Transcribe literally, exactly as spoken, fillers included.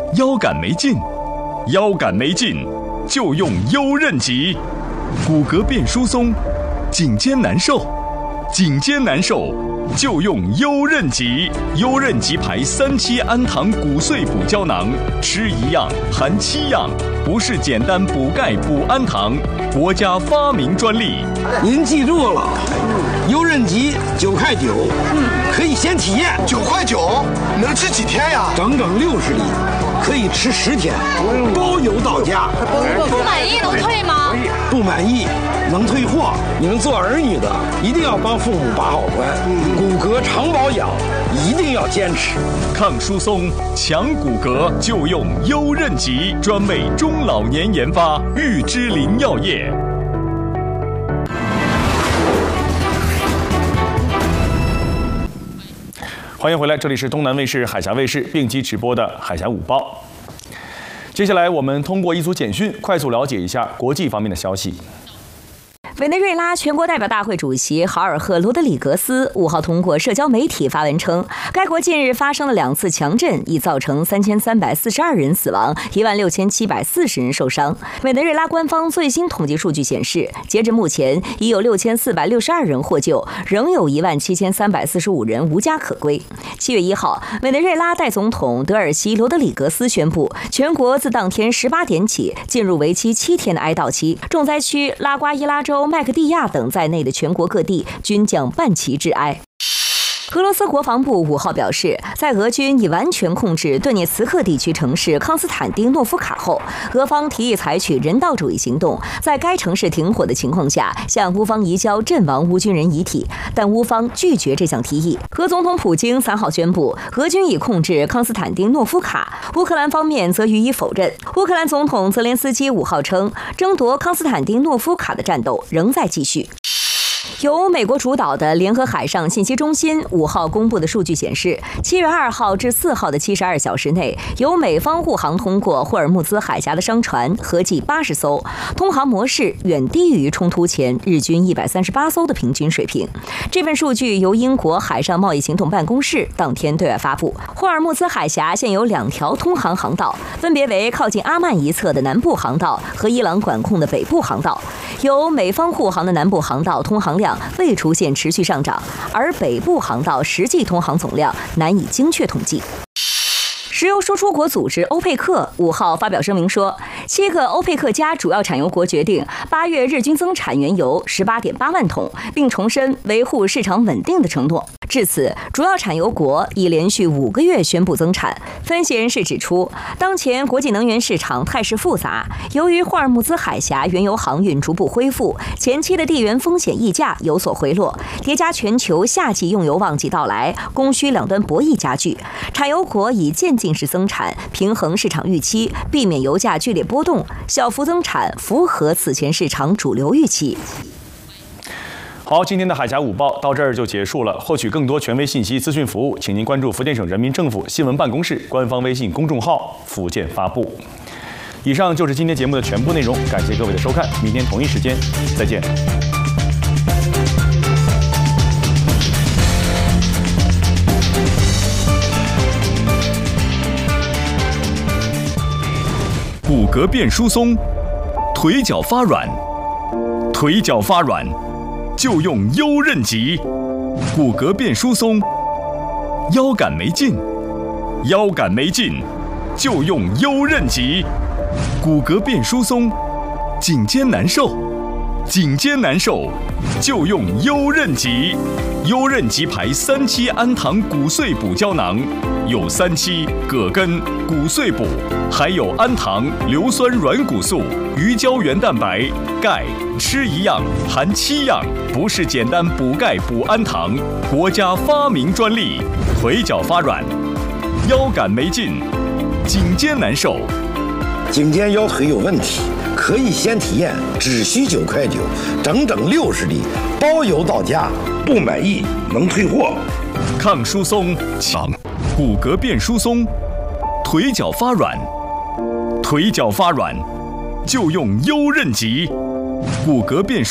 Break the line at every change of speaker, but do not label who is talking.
腰杆没劲，腰杆没劲就用优韧极。骨骼变疏松，颈肩难受，颈肩难受就用优韧极。优韧极牌三七氨糖骨碎补胶囊，吃一样含七样，不是简单补钙补氨糖，国家发明专利。
您记住了，优韧极九块九，嗯，可以先体验。
九块九能吃几天呀？
整整六十粒，可以吃十天，包邮到家。
不满意能退吗？
不满意能退货。你们做儿女的一定要帮父母把好关，骨骼常保养一定要坚持。
抗疏松、强骨骼就用优韧极，专为中老年研发，玉芝林药业。
欢迎回来，这里是东南卫视、海峡卫视并机直播的《海峡午报》。接下来，我们通过一组简讯，快速了解一下国际方面的消息。
委内瑞拉全国代表大会主席豪尔赫·罗德里格斯五号通过社交媒体发文称，该国近日发生了两次强震，已造成三千三百四十二人死亡，一万六千七百四十人受伤。委内瑞拉官方最新统计数据显示，截至目前，已有六千四百六十二人获救，仍有一万七千三百四十五人无家可归。七月一号，委内瑞拉代总统德尔西·罗德里格斯宣布，全国自当天十八点起进入为期七天的哀悼期，重灾区拉瓜伊拉州、麦克蒂亚等在内的全国各地均将半旗致哀。俄罗斯国防部五号表示，在俄军已完全控制顿涅茨克地区城市康斯坦丁诺夫卡后，俄方提议采取人道主义行动，在该城市停火的情况下，向乌方移交阵亡乌军人遗体，但乌方拒绝这项提议。俄总统普京三号宣布，俄军已控制康斯坦丁诺夫卡，乌克兰方面则予以否认。乌克兰总统泽连斯基五号称，争夺康斯坦丁诺夫卡的战斗仍在继续。由美国主导的联合海上信息中心五号公布的数据显示，七月二号至四号的七十二小时内，由美方护航通过霍尔木兹海峡的商船合计八十艘，通航模式远低于冲突前日均一百三十八艘的平均水平。这份数据由英国海上贸易行动办公室当天对外发布。霍尔木兹海峡现有两条通航航道，分别为靠近阿曼一侧的南部航道和伊朗管控的北部航道。由美方护航的南部航道通航量未出现持续上涨，而北部航道实际通航总量难以精确统计。石油输出国组织欧佩克五号发表声明说，七个欧佩克加主要产油国决定八月日均增产原油十八点八万桶，并重申维护市场稳定的承诺。至此，主要产油国已连续五个月宣布增产。分析人士指出，当前国际能源市场态势复杂，由于霍尔木兹海峡原油航运逐步恢复，前期的地缘风险溢价有所回落，叠加全球夏季用油旺季到来，供需两端博弈加剧，产油国以渐进式增产平衡市场预期，避免油价剧烈波动，小幅增产符合此前市场主流预期。
好，今天的海峡午报到这儿就结束了。获取更多权威信息、资讯服务，请您关注福建省人民政府新闻办公室官方微信公众号“福建发布”。以上就是今天节目的全部内容，感谢各位的收看，明天同一时间再见。
骨骼变疏松，腿脚发软，腿脚发软就用优韧极。骨骼变疏松，腰杆没劲，腰杆没劲就用优韧极。骨骼变疏松，颈肩难受，颈肩难受就用优韧极。优韧极牌三七氨糖骨碎补胶囊，有三七、葛根、骨碎补，还有氨糖、硫酸软骨素、鱼胶原蛋白、钙，吃一样含七样，不是简单补钙补氨糖，国家发明专利。腿脚发软，腰杆没劲，颈肩难受，
颈肩腰腿有问题，可以先体验，只需九块九，整整六十粒，包邮到家。不满意能退货。
抗疏松强，骨骼变疏松，腿脚发软，腿脚发软就用优韧极，骨骼变疏。